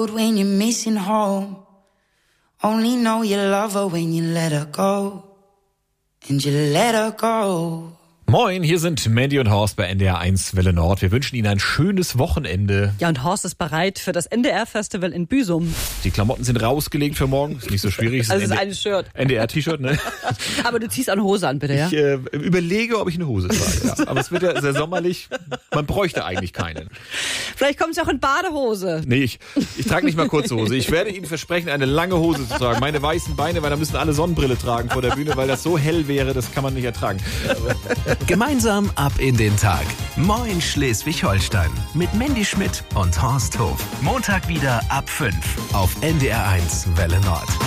road when you're missing home. Only know you love her when you let her go. And you let her go. Moin, hier sind Mandy und Horst bei NDR 1 Welle Nord. Wir wünschen Ihnen ein schönes Wochenende. Ja, und Horst ist bereit für das NDR-Festival in Büsum. Die Klamotten sind rausgelegt für morgen. Ist nicht so schwierig. Also es ist ein Shirt. NDR-T-Shirt, ne? Aber du ziehst eine Hose an, bitte, ja? Ich überlege, ob ich eine Hose trage. Ja. Aber es wird ja sehr sommerlich. Man bräuchte eigentlich keinen. Vielleicht kommst du auch in Badehose. Nee, ich trage nicht mal kurze Hose. Ich werde Ihnen versprechen, eine lange Hose zu tragen. Meine weißen Beine, weil da müssen alle Sonnenbrille tragen vor der Bühne, weil das so hell wäre, das kann man nicht ertragen. Gemeinsam ab in den Tag. Moin Schleswig-Holstein. Mit Mandy Schmidt und Horst Hof. Montag wieder ab 5 auf NDR 1 Welle Nord.